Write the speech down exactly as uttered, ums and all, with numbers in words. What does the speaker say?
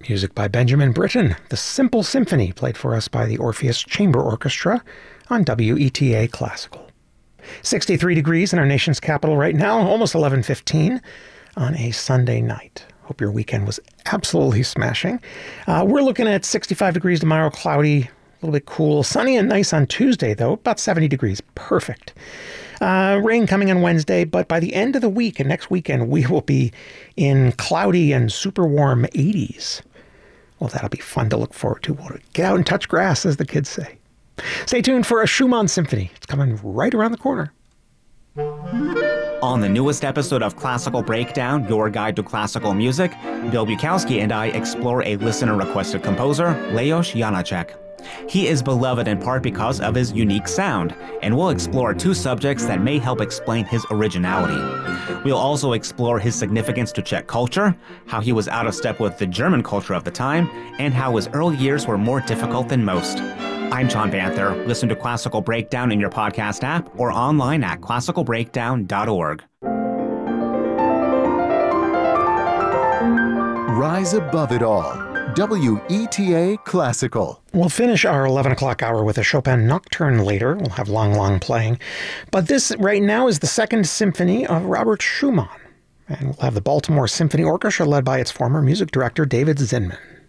Music by Benjamin Britten, The Simple Symphony, played for us by the Orpheus Chamber Orchestra on W E T A Classical. sixty-three degrees in our nation's capital right now, almost eleven fifteen on a Sunday night. Hope your weekend was absolutely smashing. Uh, we're looking at sixty-five degrees tomorrow, cloudy, a little bit cool. Sunny and nice on Tuesday, though, about seventy degrees. Perfect. Uh, rain coming on Wednesday, but by the end of the week and next weekend, we will be in cloudy and super warm eighties. Well, that'll be fun to look forward to. We'll get out and touch grass, as the kids say. Stay tuned for a Schumann Symphony. It's coming right around the corner. On the newest episode of Classical Breakdown, your guide to classical music, Bill Bukowski and I explore a listener-requested composer, Leos Janáček. He is beloved in part because of his unique sound, and we'll explore two subjects that may help explain his originality. We'll also explore his significance to Czech culture, how he was out of step with the German culture of the time, and how his early years were more difficult than most. I'm John Banther. Listen to Classical Breakdown in your podcast app or online at classical breakdown dot org. Rise above it all. W E T A Classical. We'll finish our eleven o'clock hour with a Chopin Nocturne later. We'll have long, long playing. But this right now is the Second Symphony of Robert Schumann. And we'll have the Baltimore Symphony Orchestra led by its former music director, David Zinman.